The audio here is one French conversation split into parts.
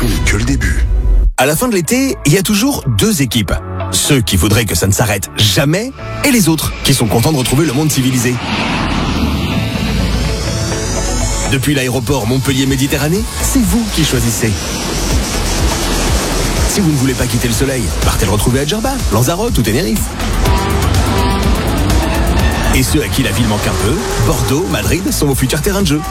l'émission n'est que le début. À la fin de l'été, il y a toujours deux équipes. Ceux qui voudraient que ça ne s'arrête jamais et les autres qui sont contents de retrouver le monde civilisé. Depuis l'aéroport Montpellier-Méditerranée, c'est vous qui choisissez. Si vous ne voulez pas quitter le soleil, partez le retrouver à Djerba, Lanzarote ou Tenerife. Et ceux à qui la ville manque un peu, Bordeaux, Madrid sont vos futurs terrains de jeu.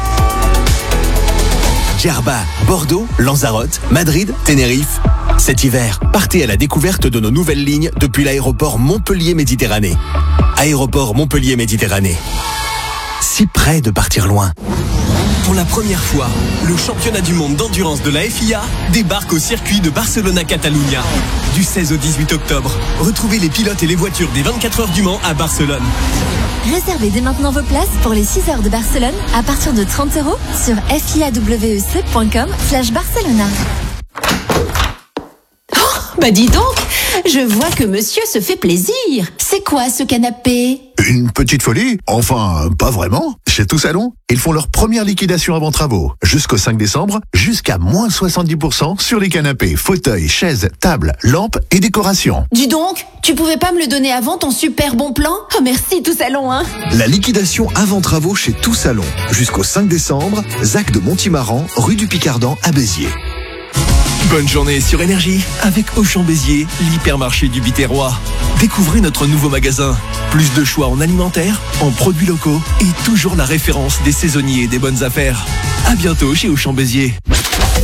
Djerba, Bordeaux, Lanzarote, Madrid, Tenerife. Cet hiver, partez à la découverte de nos nouvelles lignes depuis l'aéroport Montpellier-Méditerranée. Aéroport Montpellier-Méditerranée. Si près de partir loin. Pour la première fois, le championnat du monde d'endurance de la FIA débarque au circuit de Barcelona-Catalunya. Du 16 au 18 octobre, retrouvez les pilotes et les voitures des 24 heures du Mans à Barcelone. Réservez dès maintenant vos places pour les 6 heures de Barcelone à partir de 30 € sur fiawec.com/Barcelona. Bah dis donc, je vois que monsieur se fait plaisir. C'est quoi ce canapé? Une petite folie? Enfin, pas vraiment. Chez Tout Salon, ils font leur première liquidation avant travaux. Jusqu'au 5 décembre, jusqu'à moins 70% sur les canapés, fauteuils, chaises, tables, lampes et décorations. Dis donc, tu pouvais pas me le donner avant ton super bon plan? Oh merci Tout Salon, hein. La liquidation avant travaux chez Tout Salon. Jusqu'au 5 décembre, ZAC de Montimaran, rue du Picardan à Béziers. Bonne journée sur Énergie avec Auchan Béziers, l'hypermarché du Biterrois. Découvrez notre nouveau magasin. Plus de choix en alimentaire, en produits locaux et toujours la référence des saisonniers et des bonnes affaires. À bientôt chez Auchan Béziers.